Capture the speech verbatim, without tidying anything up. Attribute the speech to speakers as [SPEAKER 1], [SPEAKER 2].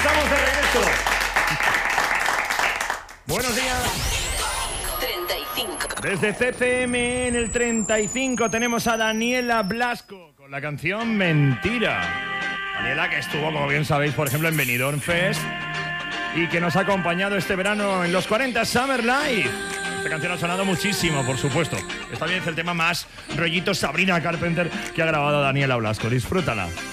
[SPEAKER 1] estamos de regreso. Buenos días.
[SPEAKER 2] treinta y cinco.
[SPEAKER 1] Desde C C M en el treinta y cinco tenemos a Daniela Blasco con la canción Mentira. Daniela, que estuvo, como bien sabéis, por ejemplo, en Benidorm Fest y que nos ha acompañado este verano en los cuarenta Summer Live. Esta canción ha sonado muchísimo, por supuesto. Esta vez el tema más rollito Sabrina Carpenter que ha grabado Daniela Blasco. Disfrútala.